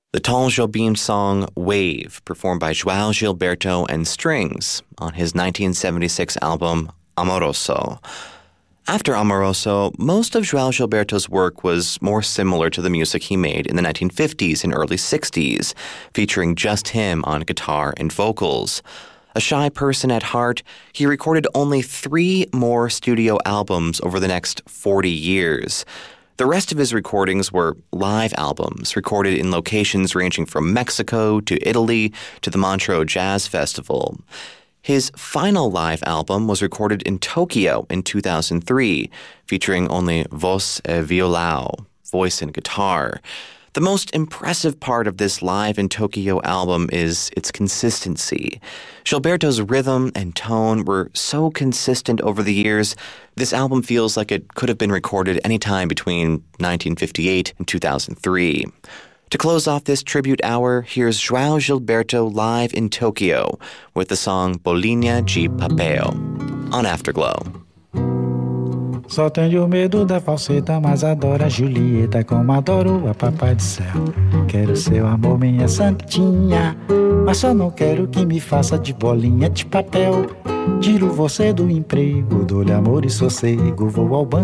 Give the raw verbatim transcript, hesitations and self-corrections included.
The Tom Jobim song Wave, performed by João Gilberto and Strings on his nineteen seventy-six album Amoroso. After Amoroso, most of João Gilberto's work was more similar to the music he made in the nineteen fifties and early sixties, featuring just him on guitar and vocals. A shy person at heart, he recorded only three more studio albums over the next forty years. The rest of his recordings were live albums, recorded in locations ranging from Mexico to Italy to the Montreux Jazz Festival. His final live album was recorded in Tokyo in two thousand three, featuring only voz e violão, voice and guitar. The most impressive part of this Live in Tokyo album is its consistency. Gilberto's rhythm and tone were so consistent over the years, this album feels like it could have been recorded any time between nineteen fifty-eight and two thousand three. To close off this tribute hour, here's João Gilberto live in Tokyo with the song Bolinha de Papel on Afterglow. Só tenho medo da falseta, mas adoro a Julieta como adoro a Papai do Céu. Quero seu amor, minha santinha, mas só não quero que me faça de bolinha de papel. Tiro você do emprego, dou-lhe amor e sossego, vou ao banco